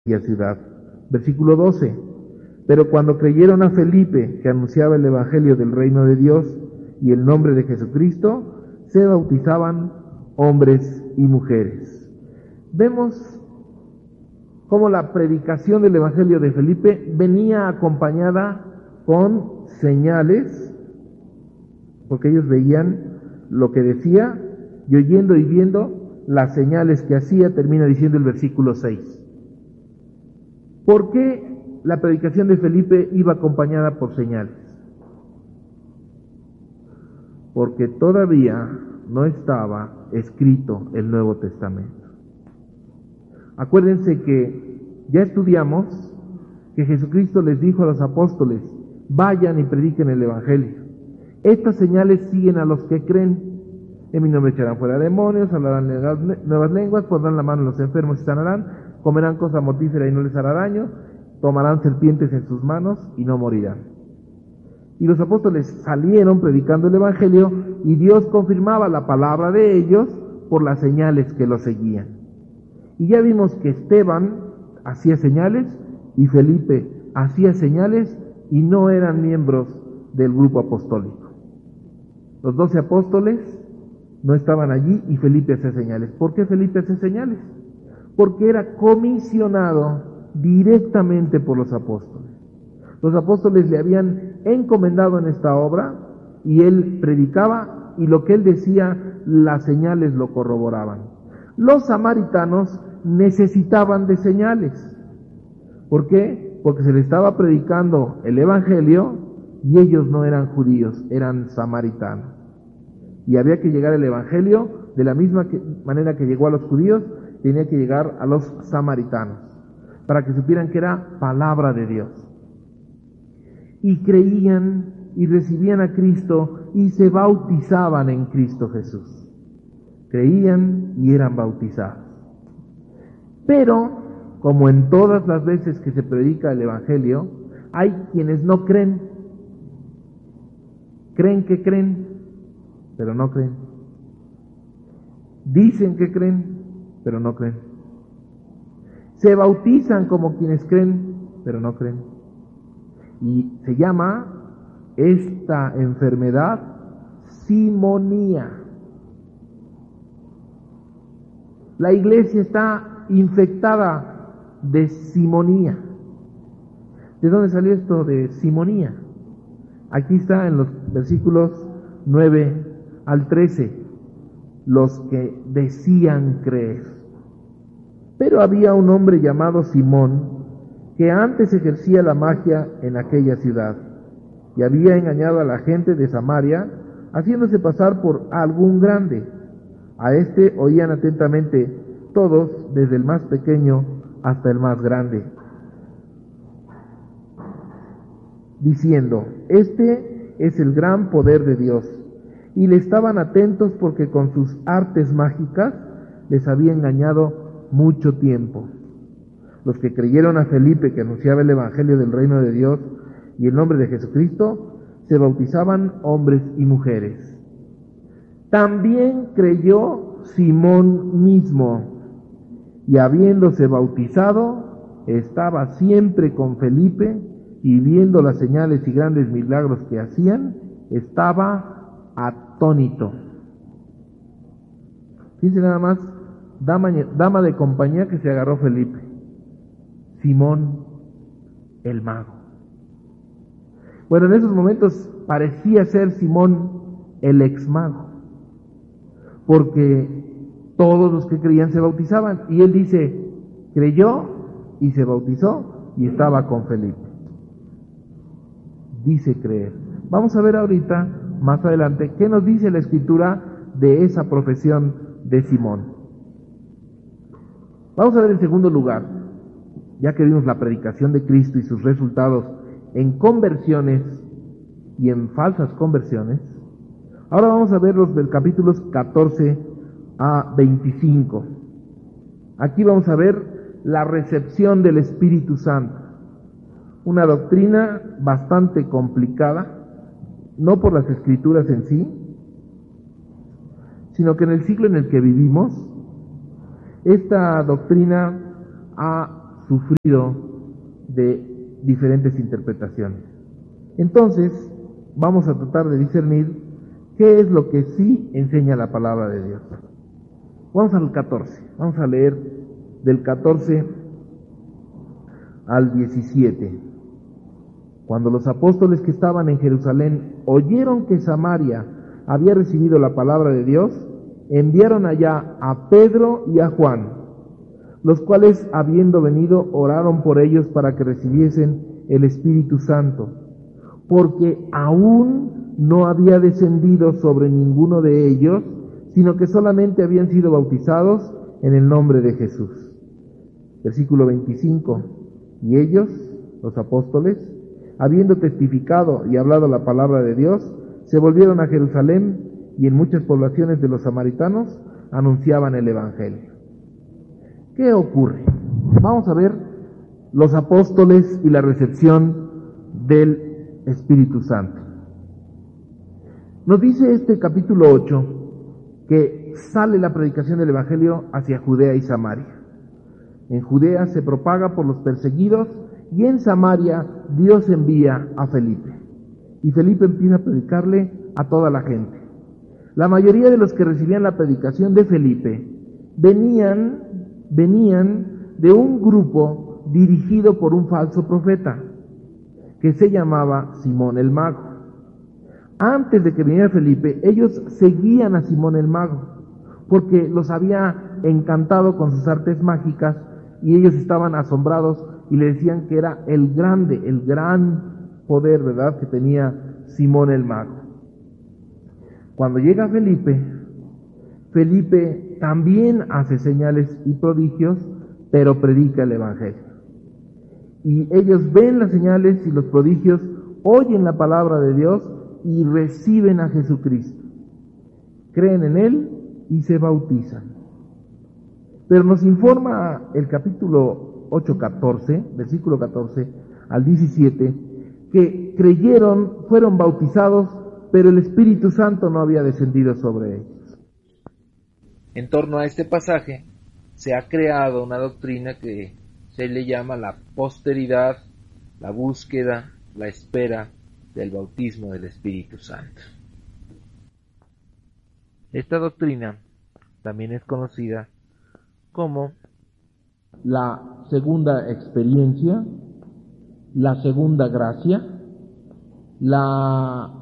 ciudad. Versículo 12. Pero cuando creyeron a Felipe, que anunciaba el evangelio del reino de Dios y el nombre de Jesucristo, se bautizaban hombres y mujeres. Vemos cómo la predicación del evangelio de Felipe venía acompañada con señales, porque ellos veían lo que decía, y oyendo y viendo las señales que hacía, termina diciendo el versículo 6. ¿Por qué la predicación de Felipe iba acompañada por señales? Porque todavía no estaba escrito el Nuevo Testamento. Acuérdense que ya estudiamos que Jesucristo les dijo a los apóstoles: vayan y prediquen el evangelio. Estas señales siguen a los que creen. En mi nombre echarán fuera demonios, hablarán nuevas lenguas, pondrán la mano en los enfermos y sanarán, comerán cosa mortífera y no les hará daño, tomarán serpientes en sus manos y no morirán. Y los apóstoles salieron predicando el evangelio y Dios confirmaba la palabra de ellos por las señales que los seguían. Y ya vimos que Esteban hacía señales y Felipe hacía señales y no eran miembros del grupo apostólico. Los 12 apóstoles no estaban allí y Felipe hacía señales. ¿Por qué Felipe hacía señales? Porque era comisionado directamente por los apóstoles. Los apóstoles le habían encomendado en esta obra y él predicaba, y lo que él decía, las señales lo corroboraban. Los samaritanos necesitaban de señales. ¿Por qué? Porque se les estaba predicando el evangelio y ellos no eran judíos, eran samaritanos. Y había que llegar el evangelio de la misma manera que llegó a los judíos, tenía que llegar a los samaritanos, para que supieran que era palabra de Dios. Y creían y recibían a Cristo y se bautizaban en Cristo Jesús. Creían y eran bautizados. Pero, como en todas las veces que se predica el evangelio, hay quienes no creen. Creen que creen, pero no creen. Dicen que creen, pero no creen. Se bautizan como quienes creen, pero no creen. Y se llama esta enfermedad simonía. La iglesia está infectada de simonía. ¿De dónde salió esto de simonía? Aquí está en los versículos 9 al 13, los que decían creer. Pero había un hombre llamado Simón, que antes ejercía la magia en aquella ciudad, y había engañado a la gente de Samaria, haciéndose pasar por algún grande. A este oían atentamente todos, desde el más pequeño hasta el más grande, diciendo: este es el gran poder de Dios. Y le estaban atentos porque con sus artes mágicas les había engañado mucho tiempo. Los que creyeron a Felipe, que anunciaba el evangelio del reino de Dios y el nombre de Jesucristo, se bautizaban hombres y mujeres. También creyó Simón mismo, y habiéndose bautizado, estaba siempre con Felipe, y viendo las señales y grandes milagros que hacían, estaba atónito. Fíjense nada más, dama de compañía que se agarró Felipe. Simón el mago. Bueno, en esos momentos parecía ser Simón el ex mago, porque todos los que creían se bautizaban, y él dice, creyó y se bautizó y estaba con Felipe. Dice creer. Vamos a ver ahorita, más adelante, qué nos dice la Escritura de esa profesión de Simón. Vamos a ver en segundo lugar, ya que vimos la predicación de Cristo y sus resultados en conversiones y en falsas conversiones, ahora vamos a ver los del capítulos 14 a 25. Aquí vamos a ver la recepción del Espíritu Santo, una doctrina bastante complicada, no por las Escrituras en sí, sino que en el siglo en el que vivimos, esta doctrina ha sufrido de diferentes interpretaciones. Entonces, vamos a tratar de discernir qué es lo que sí enseña la palabra de Dios. Vamos al 14, vamos a leer del 14 al 17. Cuando los apóstoles que estaban en Jerusalén oyeron que Samaria había recibido la palabra de Dios, enviaron allá a Pedro y a Juan, los cuales, habiendo venido, oraron por ellos para que recibiesen el Espíritu Santo, porque aún no había descendido sobre ninguno de ellos, sino que solamente habían sido bautizados en el nombre de Jesús. Versículo 25. Y ellos, los apóstoles, habiendo testificado y hablado la palabra de Dios, se volvieron a Jerusalén y en muchas poblaciones de los samaritanos anunciaban el Evangelio. ¿Qué ocurre? Vamos a ver los apóstoles y la recepción del Espíritu Santo. Nos dice este capítulo 8 que sale la predicación del Evangelio hacia Judea y Samaria. En Judea se propaga por los perseguidos y en Samaria Dios envía a Felipe. Y Felipe empieza a predicarle a toda la gente. La mayoría de los que recibían la predicación de Felipe venían de un grupo dirigido por un falso profeta que se llamaba Simón el Mago. Antes de que viniera Felipe, ellos seguían a Simón el Mago porque los había encantado con sus artes mágicas y ellos estaban asombrados y le decían que era el gran poder, ¿verdad?, que tenía Simón el Mago. Cuando llega Felipe también hace señales y prodigios, pero predica el Evangelio. Y ellos ven las señales y los prodigios, oyen la palabra de Dios y reciben a Jesucristo. Creen en Él y se bautizan. Pero nos informa el capítulo 8:14, versículo 14 al 17, que creyeron, fueron bautizados, pero el Espíritu Santo no había descendido sobre ellos. En torno a este pasaje se ha creado una doctrina que se le llama la posteridad, la búsqueda, la espera del bautismo del Espíritu Santo. Esta doctrina también es conocida como la segunda experiencia, la segunda gracia, la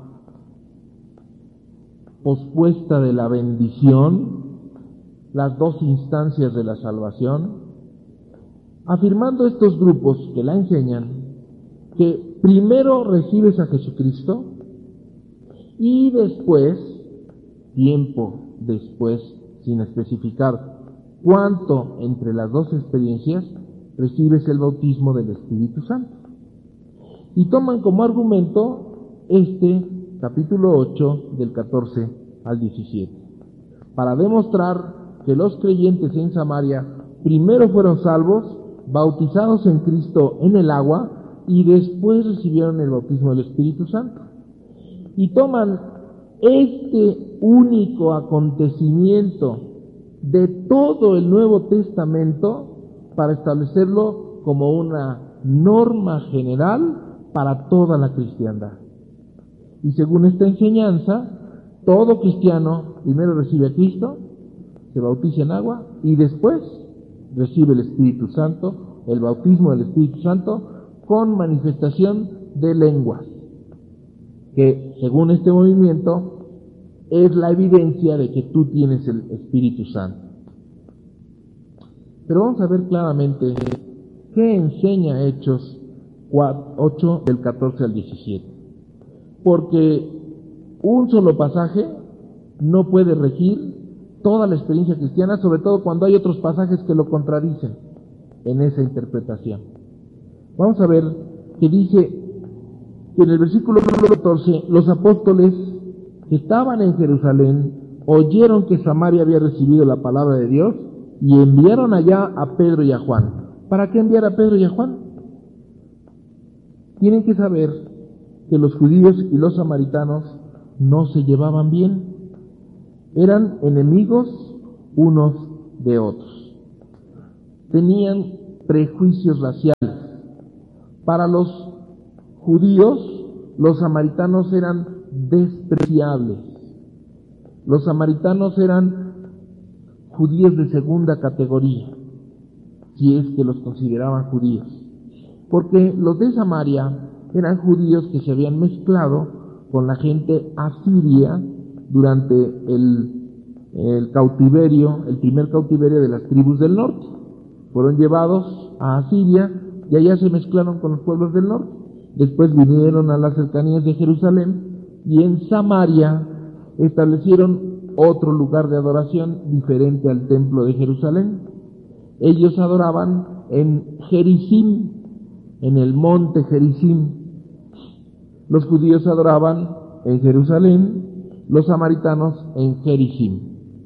pospuesta de la bendición, las dos instancias de la salvación, afirmando estos grupos que la enseñan que primero recibes a Jesucristo y después, tiempo después, sin especificar cuánto entre las dos experiencias, recibes el bautismo del Espíritu Santo. Y toman como argumento este capítulo 8 del 14 al 17, para demostrar que los creyentes en Samaria primero fueron salvos, bautizados en Cristo en el agua, y después recibieron el bautismo del Espíritu Santo. Y toman este único acontecimiento de todo el Nuevo Testamento para establecerlo como una norma general para toda la cristiandad. Y según esta enseñanza, todo cristiano primero recibe a Cristo, se bautiza en agua y después recibe el Espíritu Santo, el bautismo del Espíritu Santo, con manifestación de lenguas, que según este movimiento es la evidencia de que tú tienes el Espíritu Santo. Pero vamos a ver claramente qué enseña Hechos 8 del 14 al 17. Porque un solo pasaje no puede regir toda la experiencia cristiana, sobre todo cuando hay otros pasajes que lo contradicen en esa interpretación. Vamos a ver que dice que en el versículo 14, los apóstoles que estaban en Jerusalén oyeron que Samaria había recibido la palabra de Dios y enviaron allá a Pedro y a Juan. ¿Para qué enviar a Pedro y a Juan? Tienen que saber que los judíos y los samaritanos no se llevaban bien, eran enemigos unos de otros, tenían prejuicios raciales. Para los judíos, los samaritanos eran despreciables. Los samaritanos eran judíos de segunda categoría, si es que los consideraban judíos. Porque los de Samaria eran judíos que se habían mezclado con la gente asiria durante el cautiverio, el primer cautiverio de las tribus del norte. Fueron llevados a Asiria y allá se mezclaron con los pueblos del norte. Después vinieron a las cercanías de Jerusalén y en Samaria establecieron otro lugar de adoración diferente al templo de Jerusalén. Ellos adoraban en Gerizim, en el monte Gerizim. Los judíos adoraban en Jerusalén, los samaritanos en Gerizim.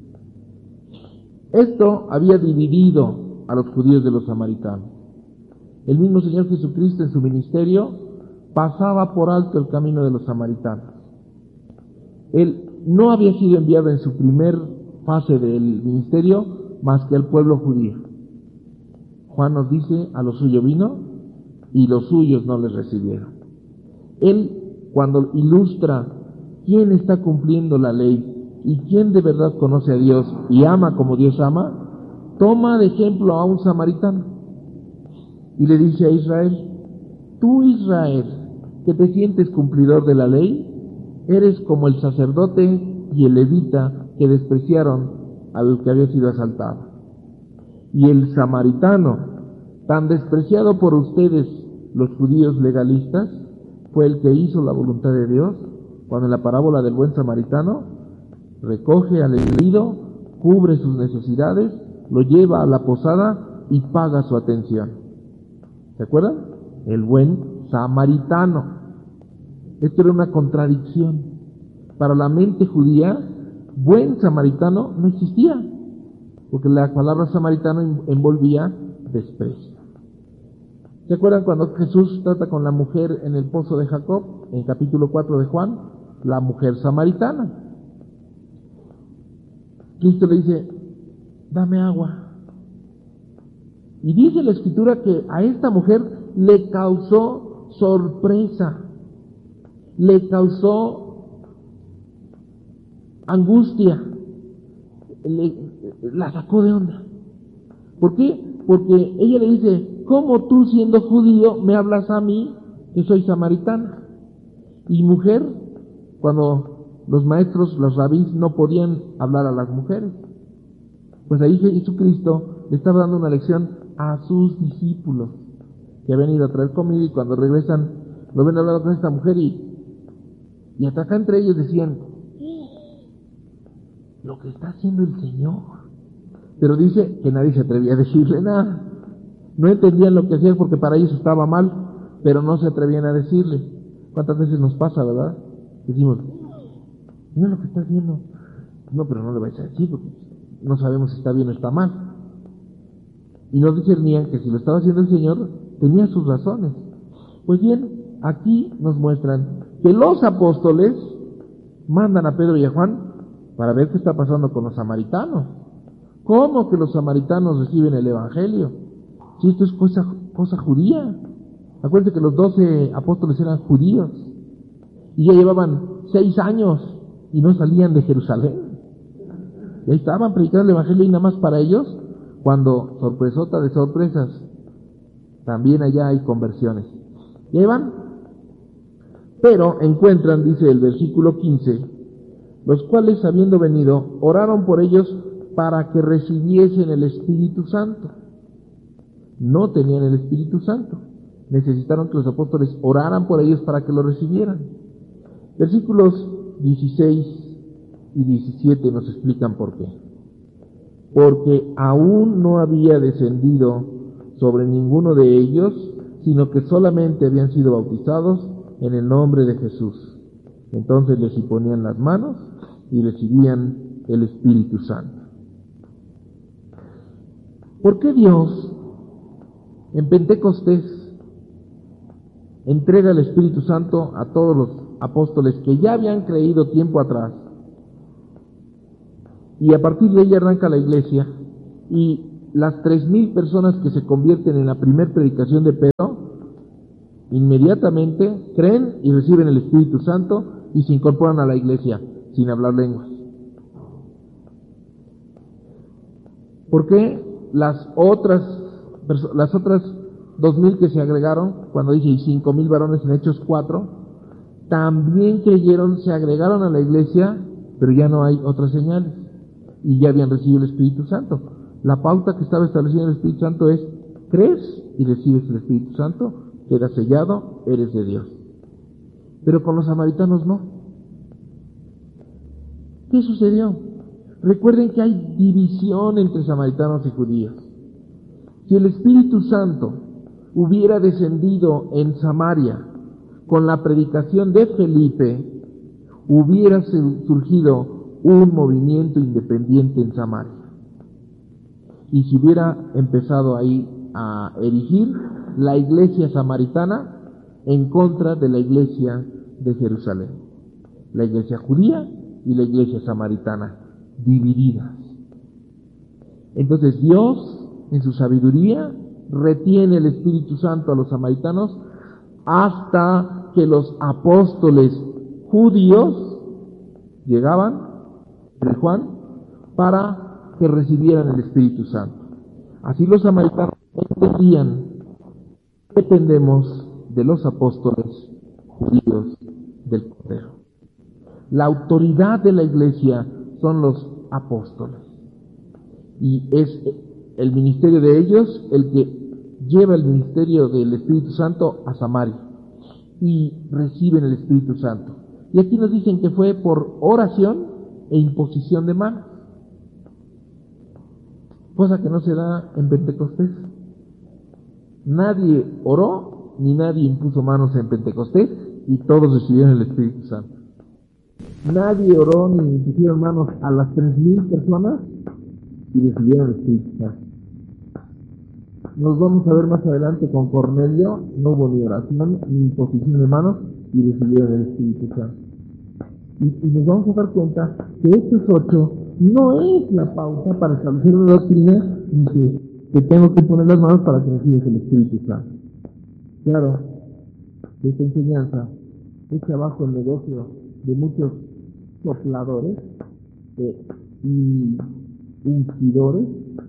Esto había dividido a los judíos de los samaritanos. El mismo Señor Jesucristo en su ministerio pasaba por alto el camino de los samaritanos. Él no había sido enviado en su primer fase del ministerio más que al pueblo judío. Juan nos dice, a lo suyo vino y los suyos no les recibieron. Él, cuando ilustra quién está cumpliendo la ley y quién de verdad conoce a Dios y ama como Dios ama, toma de ejemplo a un samaritano y le dice a Israel: tú, Israel, que te sientes cumplidor de la ley, eres como el sacerdote y el levita que despreciaron al que había sido asaltado. Y el samaritano, tan despreciado por ustedes, los judíos legalistas, fue el que hizo la voluntad de Dios, cuando en la parábola del buen samaritano recoge al herido, cubre sus necesidades, lo lleva a la posada y paga su atención. ¿Se acuerdan? El buen samaritano. Esto era una contradicción. Para la mente judía, buen samaritano no existía, porque la palabra samaritano envolvía desprecio. ¿Se acuerdan cuando Jesús trata con la mujer en el pozo de Jacob, en capítulo 4 de Juan? La mujer samaritana. Cristo le dice: dame agua. Y dice la Escritura que a esta mujer le causó sorpresa, le causó angustia, la sacó de onda. ¿Por qué? Porque ella le dice: ¿cómo tú, siendo judío, me hablas a mí, que soy samaritana? Y mujer, cuando los maestros, los rabís, no podían hablar a las mujeres, pues ahí Jesucristo le estaba dando una lección a sus discípulos que habían ido a traer comida, y cuando regresan lo ven hablando con esta mujer y hasta acá entre ellos decían: lo que está haciendo el Señor. Pero dice que nadie se atrevía a decirle nada. No entendían lo que hacía porque para ellos estaba mal, pero no se atrevían a decirle. ¿Cuántas veces nos pasa, verdad? Decimos: mira lo que está haciendo. No, pero no le vais a decir porque no sabemos si está bien o está mal. Y no discernían que si lo estaba haciendo el Señor, tenía sus razones. Pues bien, aquí nos muestran que los apóstoles mandan a Pedro y a Juan para ver qué está pasando con los samaritanos. ¿Cómo que los samaritanos reciben el Evangelio? Si esto es cosa judía. Acuérdense que los 12 apóstoles eran judíos y ya llevaban 6 años y no salían de Jerusalén. Y ahí estaban predicando el Evangelio, y nada más para ellos, cuando, sorpresota de sorpresas, también allá hay conversiones. Y ahí van. Pero encuentran, dice el versículo 15, los cuales, habiendo venido, oraron por ellos para que recibiesen el Espíritu Santo. No tenían el Espíritu Santo. Necesitaron que los apóstoles oraran por ellos para que lo recibieran. Versículos 16 y 17 nos explican por qué. Porque aún no había descendido sobre ninguno de ellos, sino que solamente habían sido bautizados en el nombre de Jesús. Entonces les imponían las manos y recibían el Espíritu Santo. ¿Por qué Dios en Pentecostés entrega el Espíritu Santo a todos los apóstoles que ya habían creído tiempo atrás? Y a partir de ahí arranca la iglesia, y las 3,000 personas que se convierten en la primera predicación de Pedro, inmediatamente creen y reciben el Espíritu Santo y se incorporan a la iglesia sin hablar lenguas. ¿Por qué las otras 2,000 que se agregaron, cuando dije 5,000 varones en Hechos 4, también creyeron, se agregaron a la iglesia, pero ya no hay otras señales y ya habían recibido el Espíritu Santo? La pauta que estaba estableciendo el Espíritu Santo es: crees y recibes el Espíritu Santo, quedas sellado, eres de Dios. Pero con los samaritanos no. ¿Qué sucedió? Recuerden que hay división entre samaritanos y judíos. Si el Espíritu Santo hubiera descendido en Samaria con la predicación de Felipe, hubiera surgido un movimiento independiente en Samaria. Y se hubiera empezado ahí a erigir la iglesia samaritana en contra de la iglesia de Jerusalén. La iglesia judía y la iglesia samaritana, divididas. Entonces Dios, en su sabiduría, retiene el Espíritu Santo a los samaritanos hasta que los apóstoles judíos llegaban de Juan para que recibieran el Espíritu Santo. Así los samaritanos entendían: dependemos de los apóstoles judíos del Cordero. La autoridad de la iglesia son los apóstoles, y es el ministerio de ellos el que lleva el ministerio del Espíritu Santo a Samaria, y reciben el Espíritu Santo. Y aquí nos dicen que fue por oración e imposición de manos, cosa que no se da en Pentecostés. Nadie oró ni nadie impuso manos en Pentecostés y todos recibieron el Espíritu Santo. Nadie oró ni impusieron manos a las 3,000 personas y recibieron el Espíritu Santo. Nos vamos a ver más adelante con Cornelio: no hubo ni oración ni imposición de manos y recibieron el Espíritu Santo. Y nos vamos a dar cuenta que Hechos 8 no es la pauta para establecer una doctrina y que tengo que poner las manos para que recibas el Espíritu Santo. Claro, esta enseñanza echa abajo el negocio de muchos sopladores y ungidores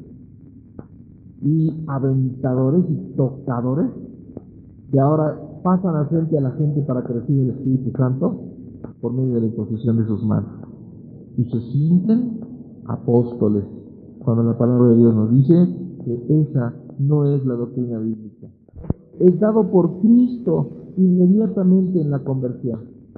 y aventadores y tocadores que ahora pasan al frente a la gente para que reciba el Espíritu Santo por medio de la imposición de sus manos y se sienten apóstoles, cuando la palabra de Dios nos dice que esa no es la doctrina bíblica. Es dado por Cristo inmediatamente en la conversión.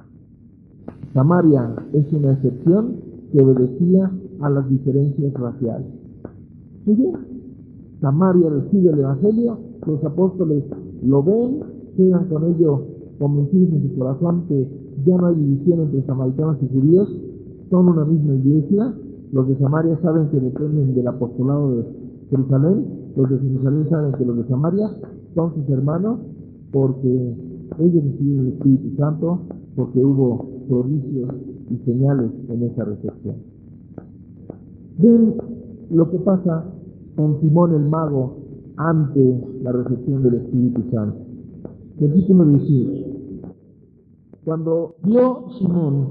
Samaria es una excepción que obedecía a las diferencias raciales. Muy bien, Samaria recibe el Evangelio, los apóstoles lo ven, quedan con ello convencidos en su corazón que ya no hay división entre samaritanos y judíos, son una misma iglesia. Los de Samaria saben que dependen del apostolado de Jerusalén, los de Jerusalén saben que los de Samaria son sus hermanos, porque ellos recibieron el Espíritu Santo, porque hubo prodigios y señales en esa recepción. Ven lo que pasa con Simón el mago ante la recepción del Espíritu Santo. Versículo 18. Cuando vio Simón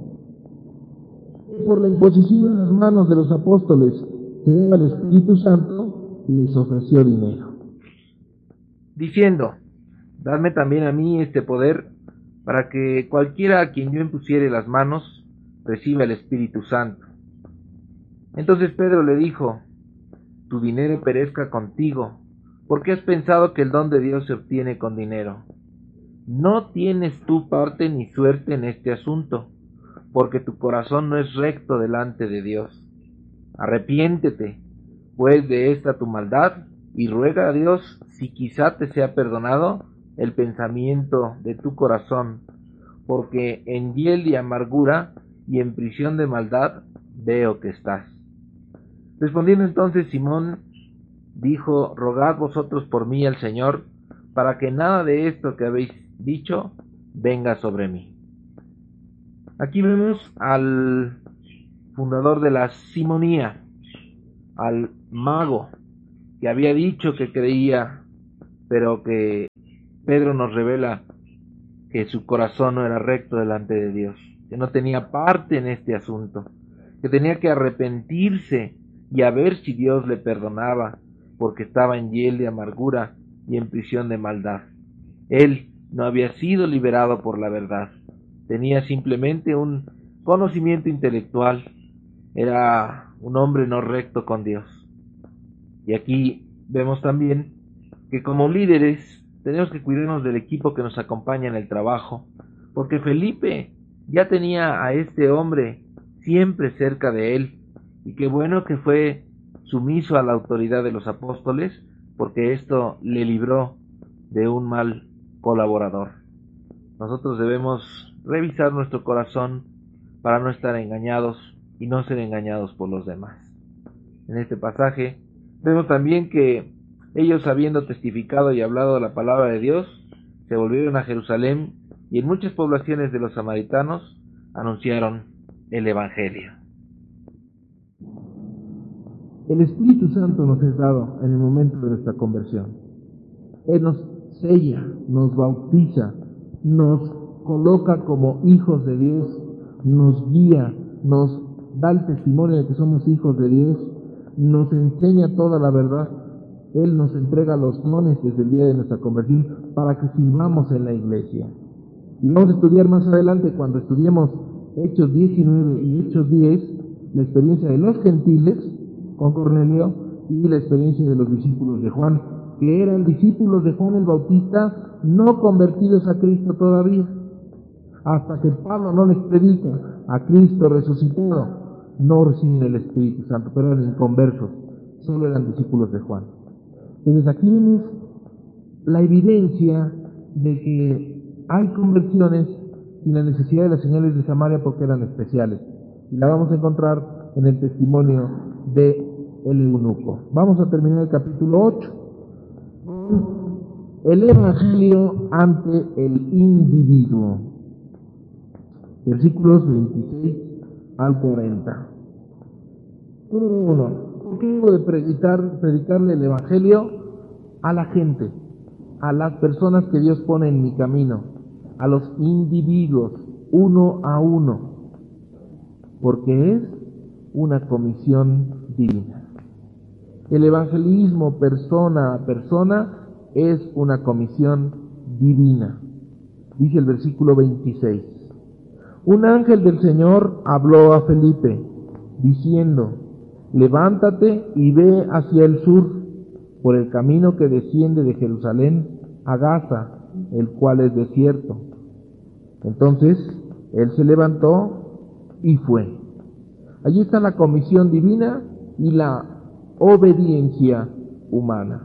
por la imposición de las manos de los apóstoles que daba el Espíritu Santo, les ofreció dinero, diciendo: dadme también a mí este poder, para que cualquiera a quien yo impusiere las manos reciba el Espíritu Santo. Entonces Pedro le dijo: tu dinero perezca contigo, porque has pensado que el don de Dios se obtiene con dinero. No tienes tú parte ni suerte en este asunto, porque tu corazón no es recto delante de Dios. Arrepiéntete, pues, de esta tu maldad, y ruega a Dios si quizá te sea perdonado el pensamiento de tu corazón, porque en hiel y amargura y en prisión de maldad veo que estás. Respondiendo entonces Simón, dijo: rogad vosotros por mí al Señor, para que nada de esto que habéis dicho venga sobre mí. Aquí vemos al fundador de la simonía, al mago, que había dicho que creía, pero que Pedro nos revela que su corazón no era recto delante de Dios, que no tenía parte en este asunto, que tenía que arrepentirse y a ver si Dios le perdonaba, porque estaba en hiel de amargura y en prisión de maldad. Él no había sido liberado por la verdad, tenía simplemente un conocimiento intelectual, era un hombre no recto con Dios. Y aquí vemos también que como líderes tenemos que cuidarnos del equipo que nos acompaña en el trabajo, porque Felipe ya tenía a este hombre siempre cerca de él, y qué bueno que fue sumiso a la autoridad de los apóstoles, porque esto le libró de un mal colaborador. Nosotros debemos revisar nuestro corazón para no estar engañados y no ser engañados por los demás. En este pasaje vemos también que ellos, habiendo testificado y hablado la palabra de Dios, se volvieron a Jerusalén y en muchas poblaciones de los samaritanos anunciaron el Evangelio. El Espíritu Santo nos es dado en el momento de nuestra conversión. Él nos sella, nos bautiza, nos coloca como hijos de Dios, nos guía, nos da el testimonio de que somos hijos de Dios, nos enseña toda la verdad. Él nos entrega los dones desde el día de nuestra conversión para que sirvamos en la iglesia. Y vamos a estudiar más adelante, cuando estudiemos Hechos 19 y Hechos 10, la experiencia de los gentiles con Cornelio y la experiencia de los discípulos de Juan, que eran discípulos de Juan el Bautista, no convertidos a Cristo todavía, hasta que Pablo no les predica a Cristo resucitado, no reciben el Espíritu Santo, pero eran inconversos, solo eran discípulos de Juan. Entonces aquí vemos la evidencia de que hay conversiones sin la necesidad de las señales de Samaria, porque eran especiales, y la vamos a encontrar en el testimonio de el eunuco. Vamos a terminar el capítulo 8 con el Evangelio ante el individuo, versículos 26 al 40. Número 1. ¿Por qué debo de predicarle el Evangelio a la gente, a las personas que Dios pone en mi camino, a los individuos, uno a uno? Porque es una comisión divina. El evangelismo persona a persona es una comisión divina. Dice el versículo 26. Un ángel del Señor habló a Felipe, diciendo: levántate y ve hacia el sur, por el camino que desciende de Jerusalén a Gaza, el cual es desierto. Entonces él se levantó y fue. Allí está la comisión divina y la obediencia humana.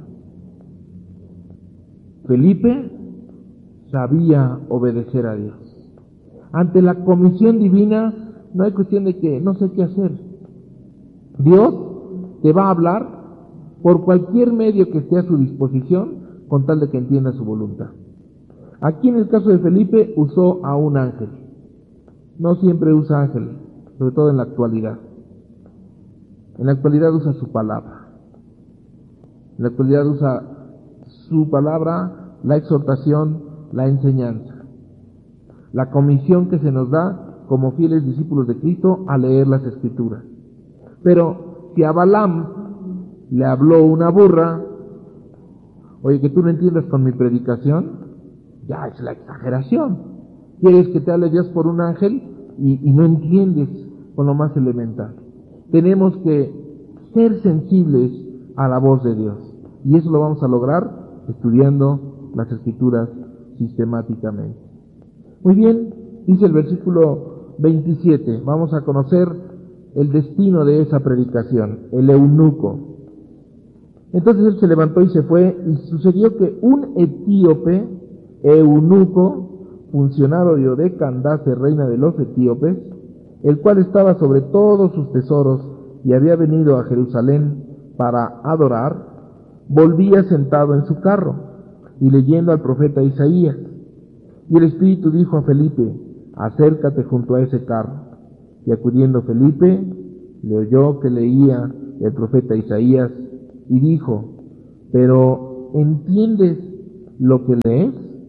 Felipe sabía obedecer a Dios. Ante la comisión divina no hay cuestión de que no sé qué hacer. Dios te va a hablar por cualquier medio que esté a su disposición, con tal de que entienda su voluntad. Aquí en el caso de Felipe usó a un ángel. No siempre usa ángeles, sobre todo en la actualidad. En la actualidad usa su palabra. En la actualidad usa su palabra, la exhortación, la enseñanza. La comisión que se nos da como fieles discípulos de Cristo a leer las Escrituras. Pero si a Balaam le habló una burra, oye, que tú no entiendas con mi predicación, ya es la exageración. Quieres que te hable Dios por un ángel y no entiendes con lo más elemental. Tenemos que ser sensibles a la voz de Dios, y eso lo vamos a lograr estudiando las Escrituras sistemáticamente. Muy bien, dice el versículo 27, vamos a conocer el destino de esa predicación, el eunuco. Entonces él se levantó y se fue, y sucedió que un etíope, eunuco, funcionario de Candace, reina de los etíopes, el cual estaba sobre todos sus tesoros y había venido a Jerusalén para adorar, volvía sentado en su carro y leyendo al profeta Isaías. Y el Espíritu dijo a Felipe: acércate junto a ese carro. Y acudiendo Felipe, le oyó que leía el profeta Isaías y dijo: pero ¿entiendes lo que lees?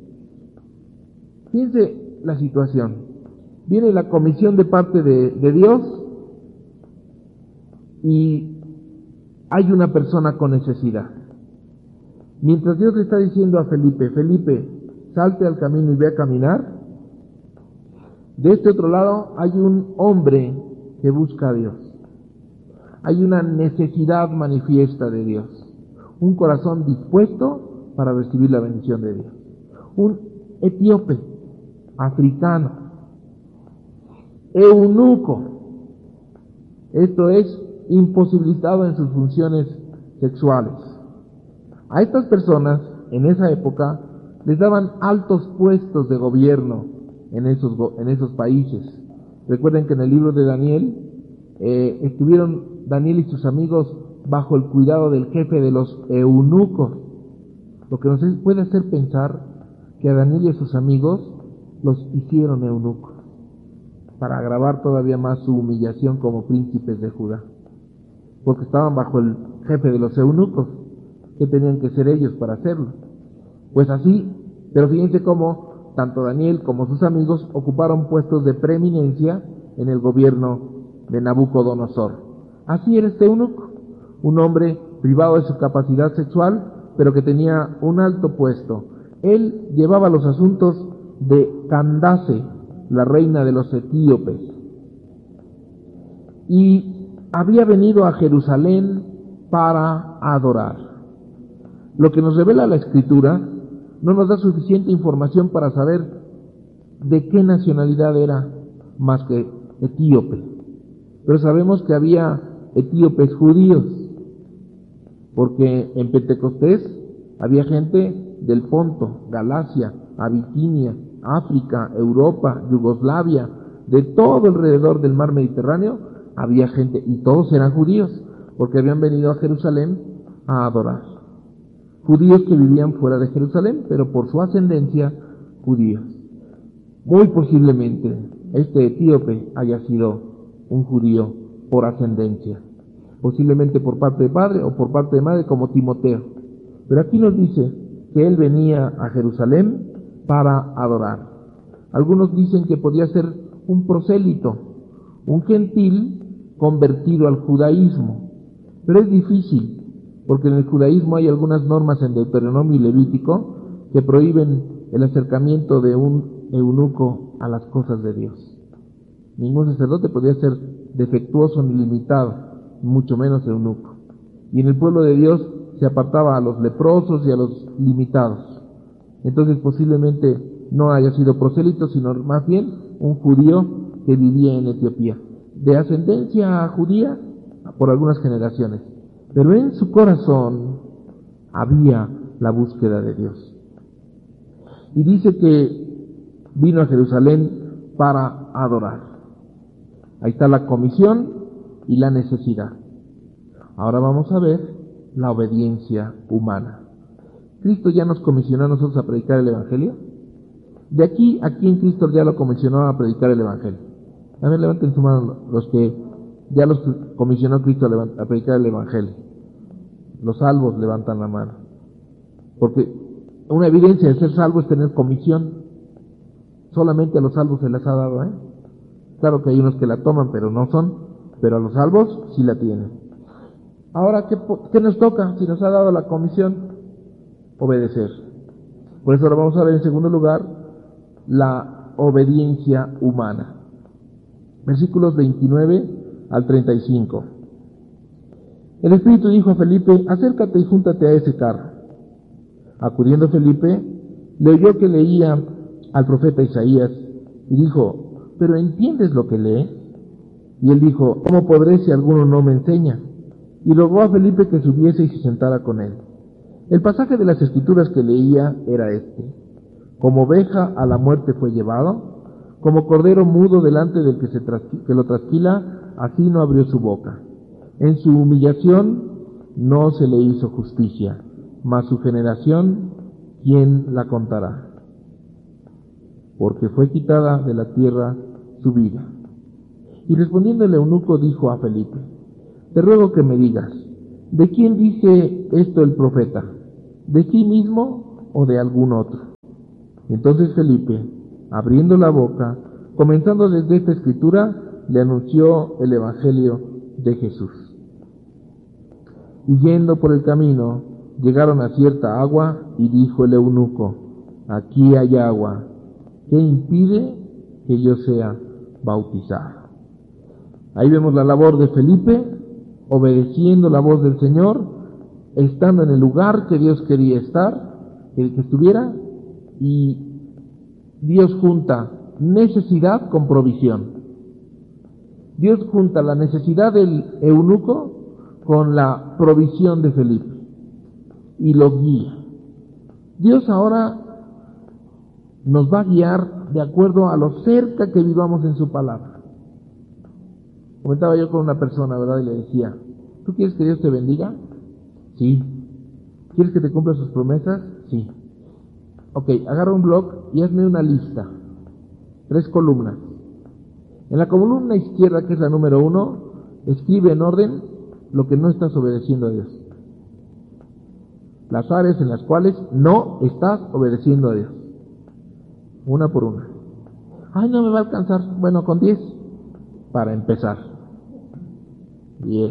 Fíjense la situación. Viene la comisión de parte de Dios y hay una persona con necesidad. Mientras Dios le está diciendo a Felipe, salte al camino y ve a caminar, de este otro lado hay un hombre que busca a Dios. Hay una necesidad manifiesta de Dios, un corazón dispuesto para recibir la bendición de Dios. Un etíope, africano, eunuco, esto es, imposibilitado en sus funciones sexuales. A estas personas, en esa época, les daban altos puestos de gobierno en esos países. Recuerden que en el libro de Daniel, estuvieron Daniel y sus amigos bajo el cuidado del jefe de los eunucos, lo que nos puede hacer pensar que a Daniel y a sus amigos los hicieron eunucos, para agravar todavía más su humillación como príncipes de Judá, porque estaban bajo el jefe de los eunucos. ¿Qué tenían que ser ellos para hacerlo? Pues así, pero fíjense cómo tanto Daniel como sus amigos ocuparon puestos de preeminencia en el gobierno de Nabucodonosor. Así era este eunuco, un hombre privado de su capacidad sexual, pero que tenía un alto puesto. Él llevaba los asuntos de Candace, la reina de los etíopes, y había venido a Jerusalén para adorar. Lo que nos revela la Escritura no nos da suficiente información para saber de qué nacionalidad era más que etíope, pero sabemos que había etíopes judíos, porque en Pentecostés había gente del Ponto, Galacia, Abitinia, África, Europa, Yugoslavia, de todo alrededor del mar Mediterráneo había gente, y todos eran judíos, porque habían venido a Jerusalén a adorar. Judíos que vivían fuera de Jerusalén, pero por su ascendencia, judíos. Muy posiblemente este etíope haya sido un judío por ascendencia, posiblemente por parte de padre o por parte de madre, como Timoteo. Pero aquí nos dice que él venía a Jerusalén para adorar. Algunos dicen que podía ser un prosélito, un gentil convertido al judaísmo, pero es difícil, porque en el judaísmo hay algunas normas en Deuteronomio y Levítico que prohíben el acercamiento de un eunuco a las cosas de Dios. Ningún sacerdote podía ser defectuoso ni limitado, mucho menos eunuco. Y en el pueblo de Dios se apartaba a los leprosos y a los limitados. Entonces posiblemente no haya sido prosélito, sino más bien un judío que vivía en Etiopía, de ascendencia judía por algunas generaciones. Pero en su corazón había la búsqueda de Dios. Y dice que vino a Jerusalén para adorar. Ahí está la comisión y la necesidad. Ahora vamos a ver la obediencia humana. Cristo ya nos comisionó a nosotros a predicar el Evangelio. De aquí a quien Cristo ya lo comisionó a predicar el Evangelio. A ver, levanten su mano los que ya los comisionó Cristo a predicar el Evangelio. Los salvos levantan la mano. Porque una evidencia de ser salvo es tener comisión. Solamente a los salvos se les ha dado, ¿eh? Claro que hay unos que la toman, pero no son. Pero a los salvos sí la tienen. Ahora, ¿qué nos toca si nos ha dado la comisión? Obedecer. Por eso ahora vamos a ver en segundo lugar la obediencia humana. Versículos 29 al 35. El Espíritu dijo a Felipe: acércate y júntate a ese carro. Acudiendo Felipe, le oyó que leía al profeta Isaías y dijo: ¿pero entiendes lo que lee? Y él dijo: ¿cómo podré si alguno no me enseña? Y rogó a Felipe que subiese y se sentara con él. El pasaje de las Escrituras que leía era este: como oveja a la muerte fue llevado, como cordero mudo delante del que lo trasquila, así no abrió su boca. En su humillación no se le hizo justicia, mas su generación, ¿quién la contará? Porque fue quitada de la tierra su vida. Y respondiendo el eunuco dijo a Felipe: te ruego que me digas, ¿de quién dice esto el profeta? ¿De sí mismo o de algún otro? Entonces Felipe, abriendo la boca, comenzando desde esta escritura, le anunció el Evangelio de Jesús. Y yendo por el camino, llegaron a cierta agua, y dijo el eunuco: aquí hay agua, ¿qué impide que yo sea bautizado? Ahí vemos la labor de Felipe, obedeciendo la voz del Señor, estando en el lugar que Dios quería estar, que estuviera, y Dios junta necesidad con provisión. Dios junta la necesidad del eunuco con la provisión de Felipe y lo guía. Dios ahora nos va a guiar de acuerdo a lo cerca que vivamos en su palabra. Comentaba yo con una persona, ¿verdad? Y le decía: ¿tú quieres que Dios te bendiga? Sí. ¿Quieres que te cumpla sus promesas? Sí. Ok, agarra un blog y hazme una lista, 3 columnas. En la columna izquierda, que es la número 1, escribe en orden lo que no estás obedeciendo a Dios. Las áreas en las cuales no estás obedeciendo a Dios. Una por una. Ay, no me va a alcanzar. Bueno, con 10 para empezar. 10.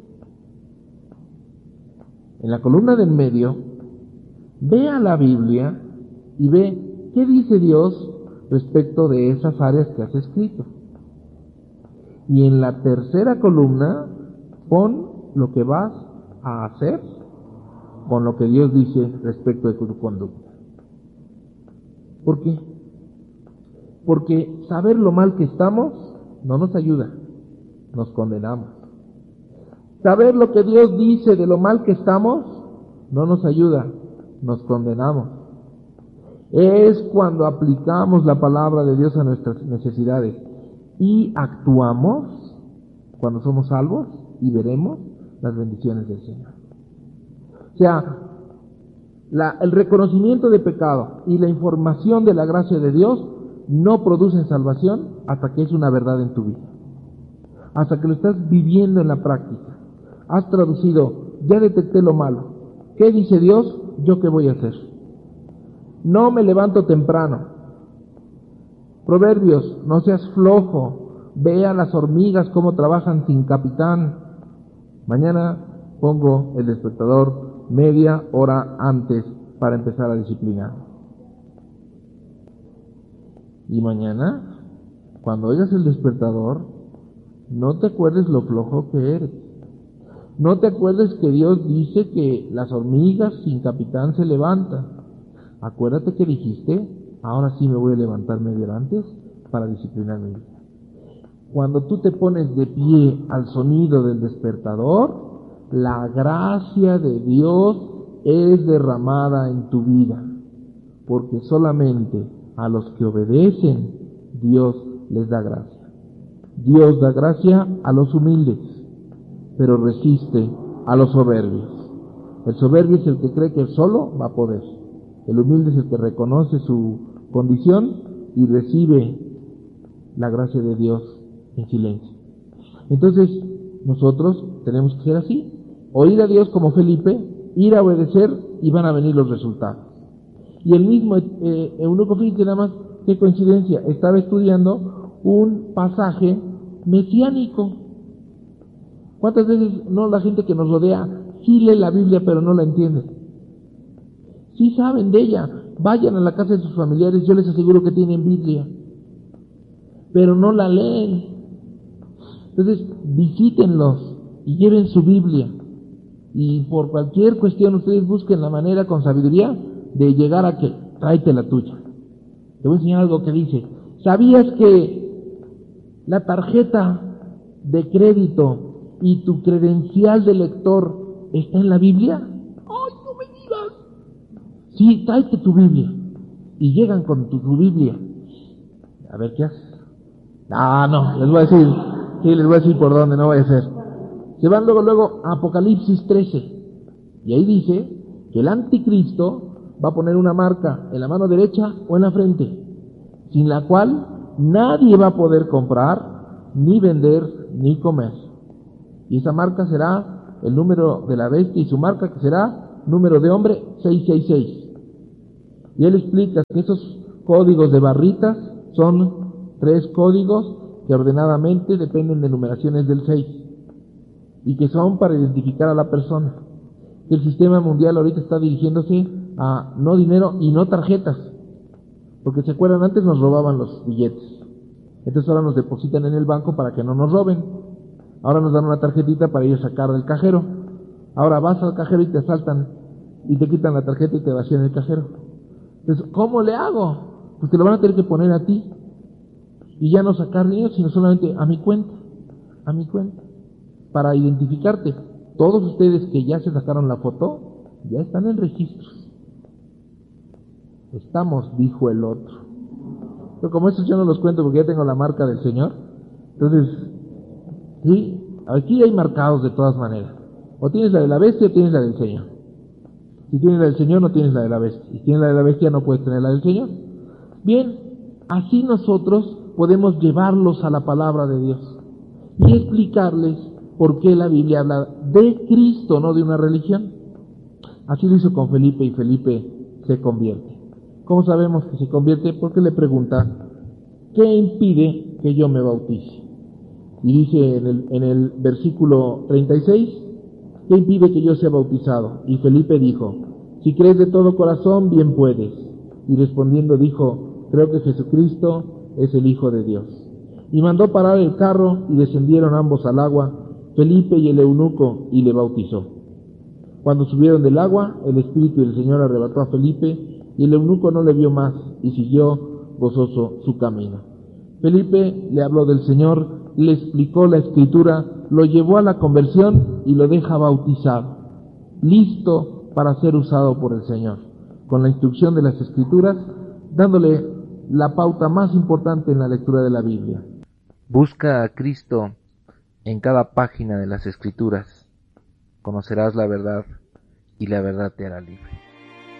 En la columna del medio, ve a la Biblia y ve qué dice Dios respecto de esas áreas que has escrito. Y en la tercera columna, pon lo que vas a hacer con lo que Dios dice respecto de tu conducta. ¿Por qué? Porque saber lo mal que estamos no nos ayuda, nos condenamos. Saber lo que Dios dice de lo mal que estamos no nos ayuda, nos condenamos. Es cuando aplicamos la palabra de Dios a nuestras necesidades y actuamos, cuando somos salvos, y veremos las bendiciones del Señor. O sea, el reconocimiento de pecado y la información de la gracia de Dios no producen salvación hasta que es una verdad en tu vida, hasta que lo estás viviendo en la práctica. Has traducido: ya detecté lo malo, ¿qué dice Dios? ¿Yo qué voy a hacer? No me levanto temprano. Proverbios: no seas flojo, ve a las hormigas cómo trabajan sin capitán. Mañana pongo el despertador media hora antes para empezar a disciplinar. Y mañana, cuando oigas el despertador, no te acuerdes lo flojo que eres. No te acuerdes que Dios dice que las hormigas sin capitán se levantan. Acuérdate que dijiste: ahora sí me voy a levantar media hora antes para disciplinar mi vida. Cuando tú te pones de pie al sonido del despertador, la gracia de Dios es derramada en tu vida, porque solamente a los que obedecen Dios les da gracia. Dios da gracia a los humildes, pero resiste a los soberbios. El soberbio es el que cree que solo va a poder. El humilde es el que reconoce su condición y recibe la gracia de Dios en silencio. Entonces, nosotros tenemos que ser así: oír a Dios como Felipe, ir a obedecer, y van a venir los resultados. Y el mismo eunuco, fíjate nada más qué coincidencia, estaba estudiando un pasaje mesiánico. ¿Cuántas veces no la gente que nos rodea sí lee la Biblia pero no la entiende? Sí saben de ella, vayan a la casa de sus familiares, yo les aseguro que tienen Biblia, pero no la leen. Entonces, visítenlos y lleven su Biblia, y por cualquier cuestión ustedes busquen la manera con sabiduría de llegar a que tráete la tuya. Te voy a enseñar algo que dice: ¿sabías que la tarjeta de crédito y tu credencial de lector está en la Biblia? ¡Ay, no me digas! Sí, tráete tu Biblia. Y llegan con tu Biblia. A ver, ¿qué haces? No, les voy a decir, sí, les voy a decir por dónde, no voy a hacer. Se van luego a Apocalipsis 13. Y ahí dice que el anticristo va a poner una marca en la mano derecha o en la frente, sin la cual nadie va a poder comprar, ni vender, ni comer. Y esa marca será el número de la bestia y su marca, que será número de hombre 666. Y él explica que esos códigos de barritas son 3 códigos que ordenadamente dependen de numeraciones del 6 y que son para identificar a la persona. El sistema mundial ahorita está dirigiéndose a no dinero y no tarjetas, porque se acuerdan, antes nos robaban los billetes, entonces ahora nos depositan en el banco para que no nos roben. Ahora nos dan una tarjetita para ir a sacar del cajero. Ahora vas al cajero y te asaltan y te quitan la tarjeta y te vacían el cajero. Entonces, ¿cómo le hago? Pues te lo van a tener que poner a ti y ya no sacar dinero, sino solamente a mi cuenta, para identificarte. Todos ustedes que ya se sacaron la foto, ya están en registros. Estamos, dijo el otro. Pero como esos yo no los cuento porque ya tengo la marca del Señor. Entonces, sí, aquí hay marcados de todas maneras. O tienes la de la bestia o tienes la del Señor. Si tienes la del Señor, no tienes la de la bestia. Si tienes la de la bestia, no puedes tener la del Señor. Bien, así nosotros podemos llevarlos a la palabra de Dios y explicarles por qué la Biblia habla de Cristo, no de una religión. Así lo hizo con Felipe, y Felipe se convierte. ¿Cómo sabemos que se convierte? Porque le pregunta, ¿qué impide que yo me bautice? Y dice en el versículo 36, ¿qué impide que yo sea bautizado? Y Felipe dijo, si crees de todo corazón, bien puedes. Y respondiendo dijo, creo que Jesucristo es el Hijo de Dios. Y mandó parar el carro y descendieron ambos al agua, Felipe y el eunuco, y le bautizó. Cuando subieron del agua, el Espíritu del Señor arrebató a Felipe, y el eunuco no le vio más, y siguió gozoso su camino. Felipe le habló del Señor, le explicó la Escritura, lo llevó a la conversión y lo deja bautizado, listo para ser usado por el Señor, con la instrucción de las Escrituras, dándole la pauta más importante en la lectura de la Biblia. Busca a Cristo en cada página de las Escrituras. Conocerás la verdad y la verdad te hará libre.